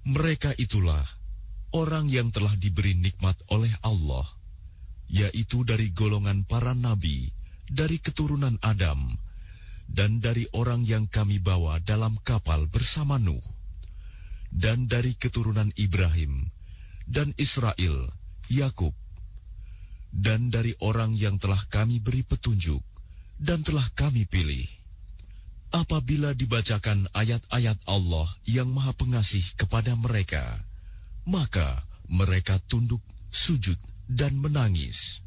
Mereka itulah orang yang telah diberi nikmat oleh Allah, yaitu dari golongan para nabi, dari keturunan Adam, dan dari orang yang kami bawa dalam kapal bersama Nuh, dan dari keturunan Ibrahim, dan Israel, Yakub, dan dari orang yang telah kami beri petunjuk, dan telah kami pilih. Apabila dibacakan ayat-ayat Allah yang Maha Pengasih kepada mereka, maka mereka tunduk, sujud, dan menangis.